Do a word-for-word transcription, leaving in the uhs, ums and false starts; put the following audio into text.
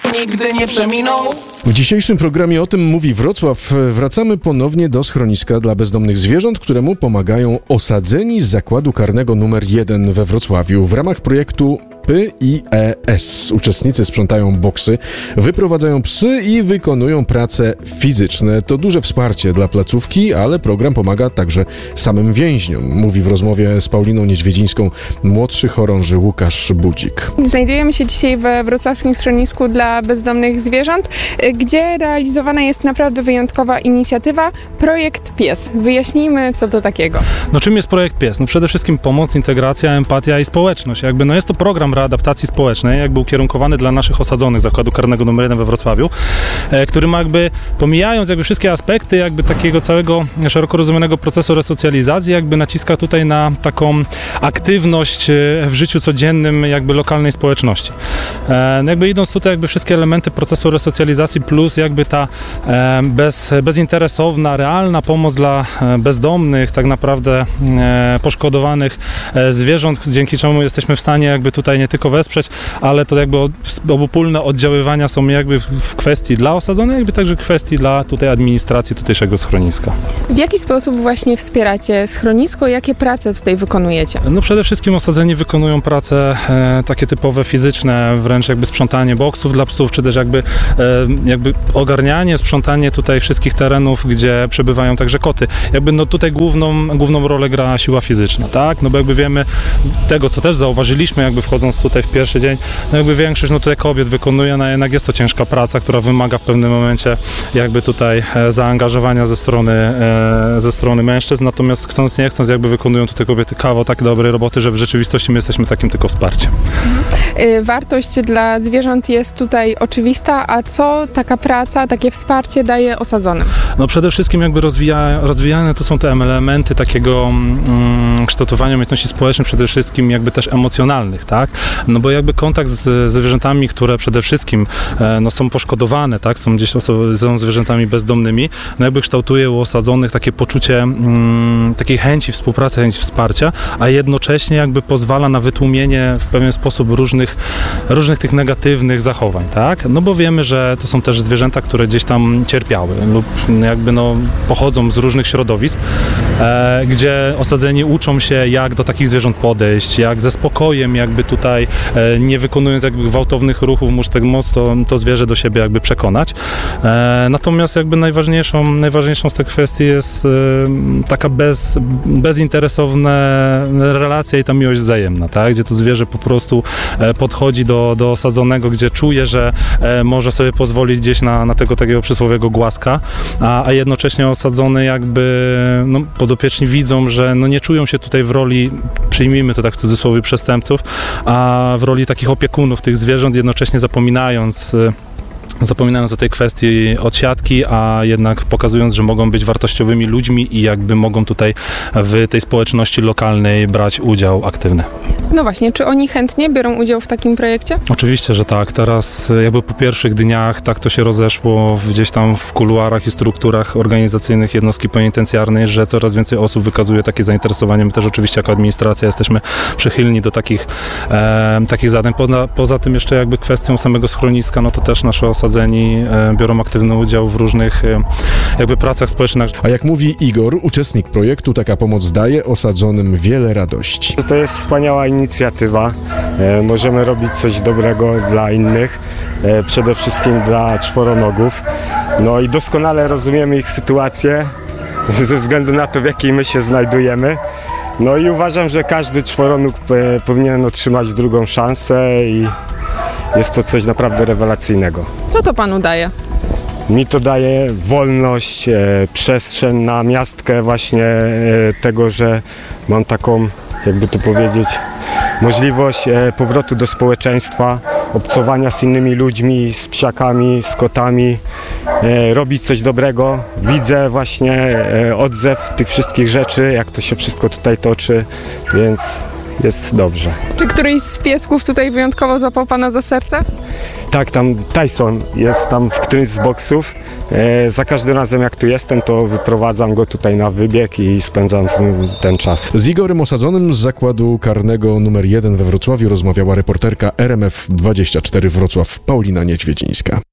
nigdy nie przeminął. W dzisiejszym programie O tym mówi Wrocław wracamy ponownie do schroniska dla bezdomnych zwierząt, któremu pomagają osadzeni z zakładu karnego numer jeden we Wrocławiu. W ramach projektu P I E S uczestnicy sprzątają boksy, wyprowadzają psy i wykonują prace fizyczne. To duże wsparcie dla placówki, ale program pomaga także samym więźniom, mówi w rozmowie z Pauliną Niedźwiedzińską młodszy chorąży Łukasz Budzik. Znajdujemy się dzisiaj we wrocławskim schronisku dla bezdomnych zwierząt, gdzie realizowana jest naprawdę wyjątkowa inicjatywa Projekt Pies. Wyjaśnijmy, co to takiego. No czym jest Projekt Pies? No przede wszystkim pomoc, integracja, empatia i społeczność. Jakby no jest to program readaptacji społecznej, jakby ukierunkowany dla naszych osadzonych zakładu karnego numer jeden we Wrocławiu, e, który ma jakby, pomijając jakby wszystkie aspekty jakby takiego całego szeroko rozumianego procesu resocjalizacji, jakby naciska tutaj na taką aktywność w życiu codziennym jakby lokalnej społeczności. E, no jakby idąc tutaj jakby wszystkie elementy procesu resocjalizacji plus jakby ta e, bez, bezinteresowna, realna pomoc dla bezdomnych, tak naprawdę e, poszkodowanych e, zwierząt, dzięki czemu jesteśmy w stanie jakby tutaj nie tylko wesprzeć, ale to jakby obopólne oddziaływania są jakby w kwestii dla osadzonych, jakby także kwestii dla tutaj administracji tutejszego schroniska. W jaki sposób właśnie wspieracie schronisko? Jakie prace tutaj wykonujecie? No przede wszystkim osadzeni wykonują prace e, takie typowe fizyczne, wręcz jakby sprzątanie boksów dla psów, czy też jakby, e, jakby ogarnianie, sprzątanie tutaj wszystkich terenów, gdzie przebywają także koty. Jakby no tutaj główną, główną rolę gra siła fizyczna, tak? No bo jakby wiemy tego, co też zauważyliśmy, jakby wchodząc tutaj w pierwszy dzień, no jakby większość no tutaj kobiet wykonuje, no jednak jest to ciężka praca, która wymaga w pewnym momencie jakby tutaj e, zaangażowania ze strony, e, ze strony mężczyzn, natomiast chcąc nie chcąc jakby wykonują tutaj kobiety kawał tak dobrej roboty, że w rzeczywistości my jesteśmy takim tylko wsparciem. Mhm. Wartość dla zwierząt jest tutaj oczywista, a co taka praca, takie wsparcie daje osadzonym? No przede wszystkim jakby rozwija, rozwijane to są te elementy takiego mm, kształtowania umiejętności społecznych, przede wszystkim jakby też emocjonalnych, tak? No bo jakby kontakt z, z zwierzętami, które przede wszystkim e, no, są poszkodowane, tak? Są gdzieś osoby, są zwierzętami bezdomnymi, no jakby kształtuje u osadzonych takie poczucie mm, takiej chęci współpracy, chęci wsparcia, a jednocześnie jakby pozwala na wytłumienie w pewien sposób różnych, różnych tych negatywnych zachowań, tak? No bo wiemy, że to są też zwierzęta, które gdzieś tam cierpiały lub jakby no pochodzą z różnych środowisk, e, gdzie osadzeni uczą się, jak do takich zwierząt podejść, jak ze spokojem jakby tutaj, e, nie wykonując jakby gwałtownych ruchów, móc tak mocno to zwierzę do siebie jakby przekonać. E, natomiast jakby najważniejszą, najważniejszą z tych kwestii jest e, taka bez, bezinteresowna relacja i ta miłość wzajemna, tak? Gdzie to zwierzę po prostu e, podchodzi do, do osadzonego, gdzie czuje, że e, może sobie pozwolić gdzieś na, na tego takiego przysłowiowego głaska, a, a jednocześnie osadzony jakby no, podopieczni widzą, że no, nie czują się tutaj w roli, przyjmijmy to tak w cudzysłowie, przestępców, a w roli takich opiekunów tych zwierząt, jednocześnie zapominając Zapominając o tej kwestii odsiadki, a jednak pokazując, że mogą być wartościowymi ludźmi i jakby mogą tutaj w tej społeczności lokalnej brać udział aktywny. No właśnie, czy oni chętnie biorą udział w takim projekcie? Oczywiście, że tak. Teraz jakby po pierwszych dniach tak to się rozeszło gdzieś tam w kuluarach i strukturach organizacyjnych jednostki penitencjarnej, że coraz więcej osób wykazuje takie zainteresowanie. My też oczywiście jako administracja jesteśmy przychylni do takich, e, takich zadań. Poza, poza tym jeszcze jakby kwestią samego schroniska, no to też nasze osadzeni e, biorą aktywny udział w różnych e, jakby pracach społecznych. A jak mówi Igor, uczestnik projektu, taka pomoc daje osadzonym wiele radości. To jest wspaniała inicjatywa. E, możemy robić coś dobrego dla innych, e, przede wszystkim dla czworonogów. No i doskonale rozumiemy ich sytuację ze względu na to, w jakiej my się znajdujemy. No i uważam, że każdy czworonóg e, powinien otrzymać drugą szansę i jest to coś naprawdę rewelacyjnego. Co to panu daje? Mi to daje wolność, e, przestrzeń na miastkę właśnie e, tego, że mam taką, jakby to powiedzieć, możliwość e, powrotu do społeczeństwa, obcowania z innymi ludźmi, z psiakami, z kotami, e, robić coś dobrego. Widzę właśnie e, odzew tych wszystkich rzeczy, jak to się wszystko tutaj toczy, więc jest dobrze. Czy któryś z piesków tutaj wyjątkowo złapał pana za serce? Tak, tam Tyson jest tam w którymś z boksów. E, za każdym razem jak tu jestem, to wyprowadzam go tutaj na wybieg i spędzam z nim ten czas. Z Igorem Osadzonym z zakładu karnego numer jeden we Wrocławiu rozmawiała reporterka R M F dwadzieścia cztery Wrocław Paulina Niedźwiedzińska.